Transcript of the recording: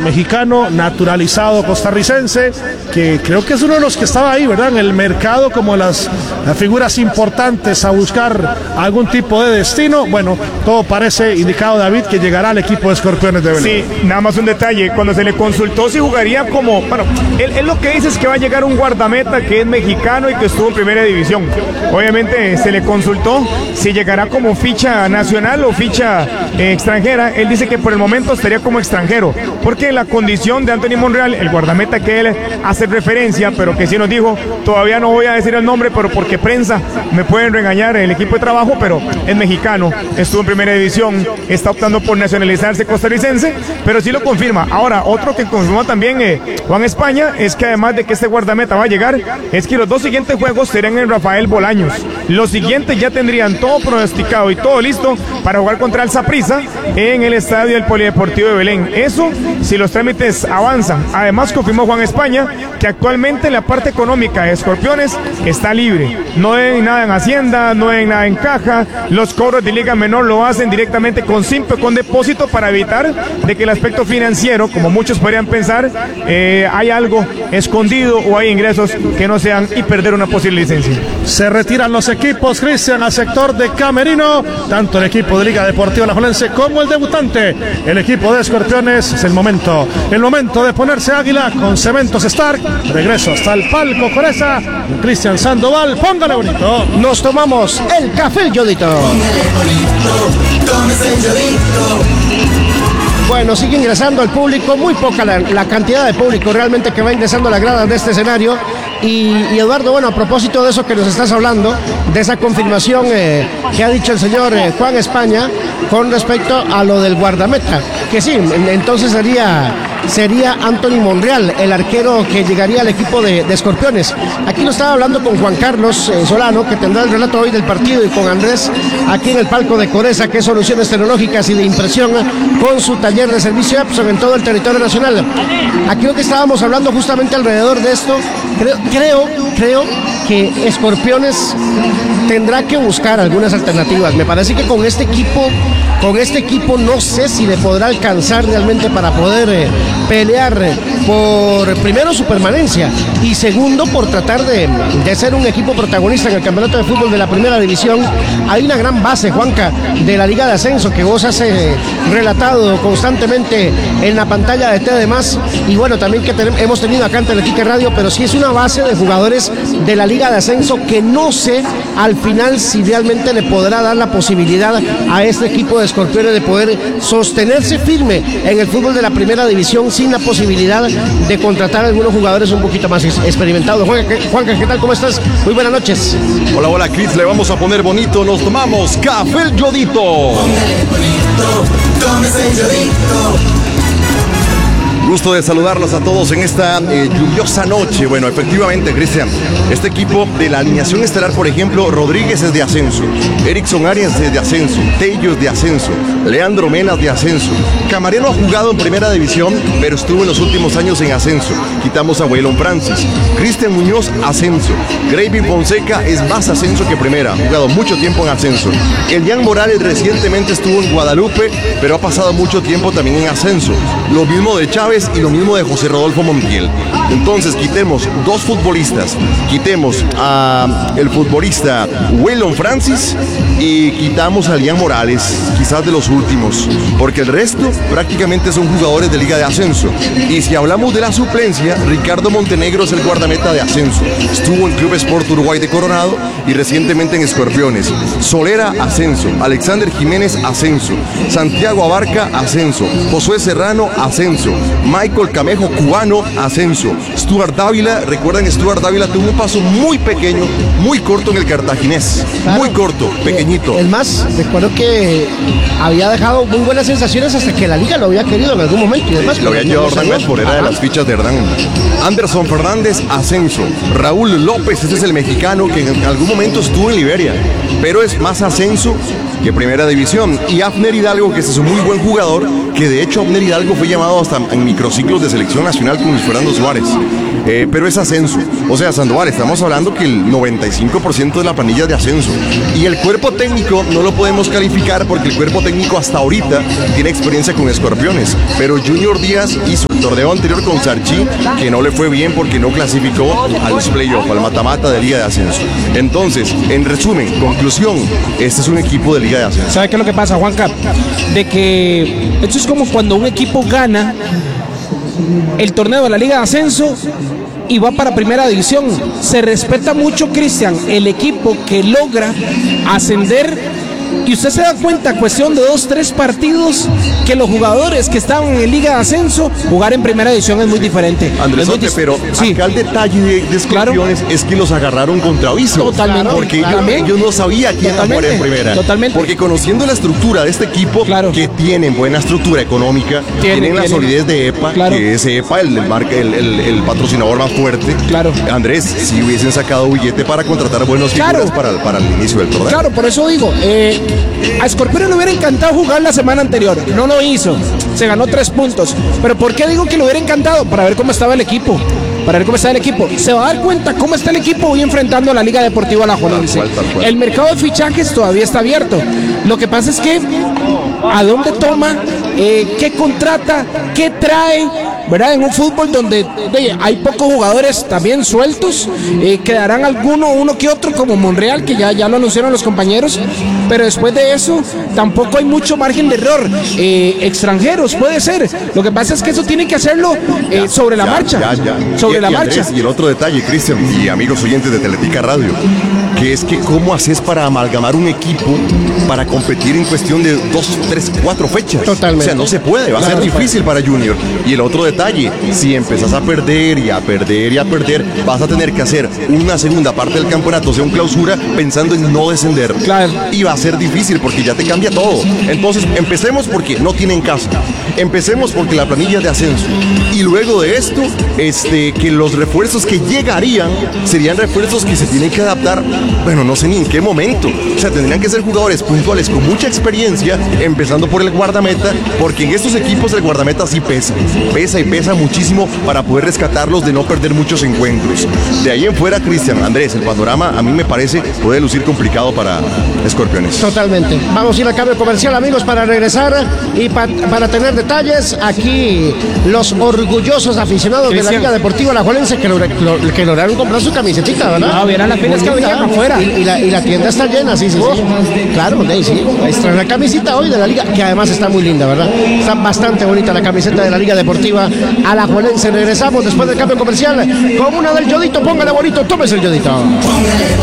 mexicano, naturalizado costarricense, que creo que es uno de los que estaba ahí, ¿verdad? En el mercado como las figuras importantes a buscar algún tipo de destino. Bueno, todo parece indicado, David, que llegará al equipo de Escorpiones de Belén. Sí, nada más un detalle, cuando se le consultó si jugaría como, bueno, él lo que dice es que va a llegar un guardameta que es mexicano y que estuvo en primera división. Obviamente se le consultó si llegará como ficha nacional o ficha extranjera. Él dice que por el momento estaría como extranjero, porque la condición de Anthony Monreal, el guardameta que él hace referencia, pero que sí nos dijo, todavía no voy a decir el nombre, pero porque prensa me pueden regañar el equipo de trabajo, pero es mexicano, estuvo en primera división, está optando por nacionalizarse costarricense, pero sí lo confirma. Ahora, otro que confirmó también Juan España, es que además de que este guardameta va a llegar, es que los dos siguientes juegos serán en Rafael Bolaños. Los siguientes ya tendrían todo pronosticado y todo listo para jugar contra el Saprissa en el estadio del Polideportivo de Belén. Eso si los trámites avanzan. Además confirmó Juan España que actualmente la parte económica de Escorpiones está libre. No deben nada en Hacienda, no deben nada en caja. Los cobros de Liga Menor lo hacen directamente con simple, con depósito, para evitar de que el aspecto financiero, como muchos podrían pensar, hay algo escondido o hay ingresos que no sean y perder una posible licencia. Se retiran los equipos, Cristian, al sector de camerino, tanto el equipo de Liga Deportiva Alajuelense como el debutante, el equipo de Escorpiones. Es el momento de ponerse águila con Cementos Stark. Regreso hasta el palco Coreza, Cristian Sandoval, póngale bonito. Nos tomamos el café El Yodito. Bueno, sigue ingresando el público, muy poca la cantidad de público realmente que va ingresando a las gradas de este escenario. Y Eduardo, bueno, a propósito de eso que nos estás hablando, de esa confirmación que ha dicho el señor Juan España con respecto a lo del guardameta, que sí, entonces sería Anthony Monreal, el arquero que llegaría al equipo de Escorpiones. Aquí lo estaba hablando con Juan Carlos Solano, que tendrá el relato hoy del partido, y con Andrés aquí en el palco de Coreza, que es Soluciones Tecnológicas y de Impresión, con su taller de servicio Epson en todo el territorio nacional. Aquí lo que estábamos hablando justamente alrededor de esto, creo que Escorpiones tendrá que buscar algunas alternativas. Me parece que con este equipo no sé si le podrá alcanzar realmente para poder pelear por, primero, su permanencia, y segundo, por tratar de ser un equipo protagonista en el campeonato de fútbol de la primera división. Hay una gran base, Juanca, de la Liga de Ascenso, que vos has relatado constantemente en la pantalla de TD+, y bueno, también que hemos tenido acá en Teletique Radio, pero sí es una base de jugadores de la Liga de Ascenso que no sé al final si realmente le podrá dar la posibilidad a este equipo de Escorpiones de poder sostenerse firme en el fútbol de la primera división sin la posibilidad de contratar a algunos jugadores un poquito más experimentados. Juanca, ¿qué tal? ¿Cómo estás? Muy buenas noches. Hola, Cris, le vamos a poner bonito. Nos tomamos café El Yodito. Tómese el Yodito. Gusto de saludarlos a todos en esta lluviosa noche. Bueno, efectivamente, Cristian, este equipo de la alineación estelar, por ejemplo, Rodríguez es de ascenso, Erickson Arias es de ascenso, Tello es de ascenso, Leandro Mena es de ascenso. Camarero ha jugado en primera división, pero estuvo en los últimos años en ascenso. Quitamos a Waylon Francis. Cristian Muñoz, ascenso. Gravy Fonseca es más ascenso que primera, ha jugado mucho tiempo en ascenso. Elian Morales recientemente estuvo en Guadalupe, pero ha pasado mucho tiempo también en ascenso. Lo mismo de Chávez y lo mismo de José Rodolfo Montiel. Entonces quitemos dos futbolistas, quitemos a el futbolista Waylon Francis y quitamos a Elian Morales, quizás de los últimos, porque el resto prácticamente son jugadores de Liga de Ascenso. Y si hablamos de la suplencia, Ricardo Montenegro es el guardameta de ascenso, estuvo en Club Sport Uruguay de Coronado y recientemente en Escorpiones. Solera, ascenso. Alexander Jiménez, ascenso. Santiago Abarca, ascenso. Josué Serrano, ascenso. Michael Camejo, cubano, ascenso. Stuart Dávila, recuerden, Stuart Dávila tuvo un paso muy pequeño, muy corto en el Cartaginés. Claro, muy corto, pequeñito. El más, recuerdo que había dejado muy buenas sensaciones hasta que la liga lo había querido en algún momento. Y además, lo había llevado Hernán Medford, era de las fichas de Hernán. Anderson Fernández, ascenso. Raúl López, ese es el mexicano que en algún momento estuvo en Liberia, pero es más ascenso que Primera División. Y Abner Hidalgo, que es un muy buen jugador, que de hecho Abner Hidalgo fue llamado hasta en microciclos de selección nacional con Luis Fernando Suárez. Pero es ascenso. O sea, Sandoval, estamos hablando que el 95% de la planilla es de ascenso. Y el cuerpo técnico no lo podemos calificar porque el cuerpo técnico hasta ahorita tiene experiencia con Escorpiones. Pero Junior Díaz hizo el torneo anterior con Sarchi, que no le fue bien porque no clasificó a los playoffs, al mata-mata de Liga de Ascenso. Entonces, en resumen, conclusión, este es un equipo de Liga de Ascenso. ¿Sabe qué es lo que pasa, Juanca? De que esto es como cuando un equipo gana el torneo de la Liga de Ascenso y va para Primera División. Se respeta mucho, Cristian, el equipo que logra ascender. Y usted se da cuenta, cuestión de 2-3 partidos, que los jugadores que estaban en Liga de Ascenso, jugar en Primera División es muy diferente. Andrés, pero sí, acá el detalle de Escorpiones es que los agarraron contra aviso. Totalmente. Porque yo no sabía quién iba a jugar en Primera. Totalmente. Porque conociendo la estructura de este equipo, que tienen buena estructura económica, tienen la solidez de EPA, que es EPA el patrocinador más fuerte. Claro. Andrés, si hubiesen sacado billete para contratar buenos figuras para el inicio del torneo. Claro, por eso digo, a Escorpiones le hubiera encantado jugar la semana anterior, no lo hizo, se ganó 3 puntos. Pero ¿por qué digo que le hubiera encantado? Para ver cómo estaba el equipo. Para ver cómo está el equipo. Se va a dar cuenta cómo está el equipo hoy enfrentando a la Liga Deportiva Alajuelense. El mercado de fichajes todavía está abierto. Lo que pasa es que ¿a dónde toma? ¿Qué contrata? ¿Qué trae? ¿Verdad? En un fútbol donde hay pocos jugadores también sueltos, quedarán uno que otro como Monreal, que ya lo anunciaron los compañeros, pero después de eso tampoco hay mucho margen de error. Extranjeros puede ser. Lo que pasa es que eso tiene que hacerlo sobre la marcha. Sobre la marcha. Andrés, y el otro detalle, Cristian y amigos oyentes de Teletica Radio, que es que cómo haces para amalgamar un equipo para competir en cuestión de 2, 3, 4 fechas. Totalmente. O sea, no se puede, va a ser difícil para Junior. Y el otro detalle, si empezás a perder y a perder y a perder, vas a tener que hacer una segunda parte del campeonato, o sea, un clausura, pensando en no descender. Claro. Y va a ser difícil porque ya te cambia todo. Entonces, empecemos porque no tienen casa. Empecemos porque la planilla es de ascenso. Y luego de esto, que los refuerzos que llegarían serían refuerzos que se tienen que adaptar, bueno, no sé ni en qué momento. O sea, tendrían que ser jugadores puntuales con mucha experiencia, empezando por el guardameta, porque en estos equipos el guardameta sí pesa. Pesa y pesa muchísimo para poder rescatarlos de no perder muchos encuentros. De ahí en fuera, Cristian, Andrés, el panorama a mí me parece puede lucir complicado para Escorpiones. Totalmente. Vamos a ir al cambio comercial, amigos, para regresar y para tener detalles. Aquí los orgullosos aficionados de la Liga Deportiva Alajuelense que lograron comprar su camisetita, ¿verdad? Ah, verán las filas que había afuera. Y la tienda está llena, sí. Claro, sí. Ahí está la camiseta hoy de la Liga, que además está muy linda, ¿verdad? Está bastante bonita la camiseta de la Liga Deportiva Alajuelense. Regresamos después del cambio comercial con una del Yodito. Póngale bonito, tómese el Yodito.